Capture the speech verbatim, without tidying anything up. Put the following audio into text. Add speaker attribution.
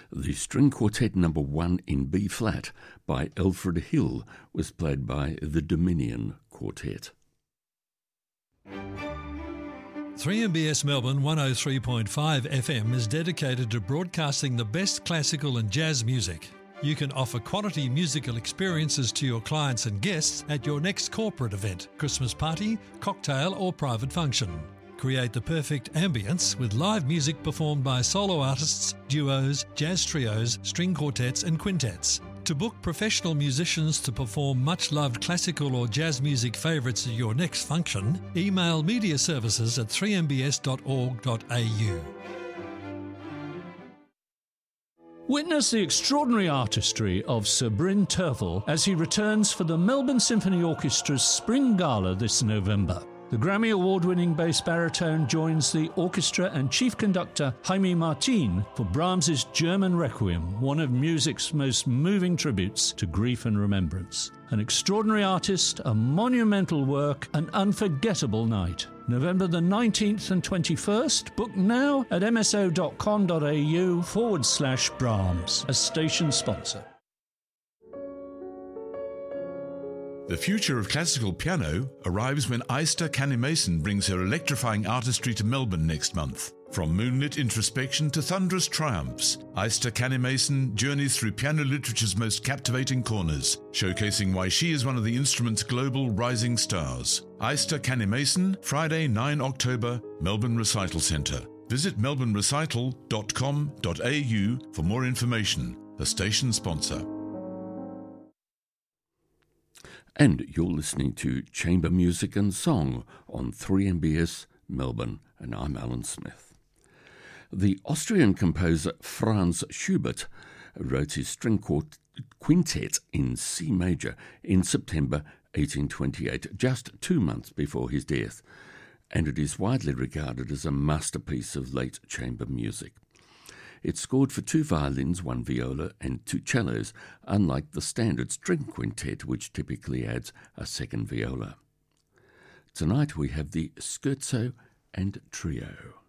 Speaker 1: The string quartet number one in B-flat by Alfred Hill was played by the Dominion Quartet.
Speaker 2: three M B S Melbourne one oh three point five F M is dedicated to broadcasting the best classical and jazz music. You can offer quality musical experiences to your clients and guests at your next corporate event, Christmas party, cocktail or private function. Create the perfect ambience with live music performed by solo artists, duos, jazz trios, string quartets and quintets. To book professional musicians to perform much-loved classical or jazz music favourites at your next function, email media services at three m b s dot org dot a u.
Speaker 3: Witness the extraordinary artistry of Sir Bryn Terfel as he returns for the Melbourne Symphony Orchestra's Spring Gala this November. The Grammy Award-winning bass baritone joins the orchestra and chief conductor Jaime Martin for Brahms's German Requiem, one of music's most moving tributes to grief and remembrance. An extraordinary artist, a monumental work, an unforgettable night. November the nineteenth and twenty-first. Book now at mso.com.au forward slash Brahms, a station sponsor.
Speaker 4: The future of classical piano arrives when Aista Canny-Mason brings her electrifying artistry to Melbourne next month. From moonlit introspection to thunderous triumphs, Aista Canny-Mason journeys through piano literature's most captivating corners, showcasing why she is one of the instrument's global rising stars. Aista Canny-Mason, Friday, the ninth of October, Melbourne Recital Centre. Visit melbourne recital dot com dot a u for more information. The station sponsor.
Speaker 1: And you're listening to Chamber Music and Song on three M B S Melbourne, and I'm Alan Smith. The Austrian composer Franz Schubert wrote his string quart- quintet in C major in September eighteen twenty-eight, just two months before his death, and it is widely regarded as a masterpiece of late chamber music. It scored for two violins, one viola and two cellos, unlike the standard string quintet, which typically adds a second viola. Tonight we have the Scherzo and Trio.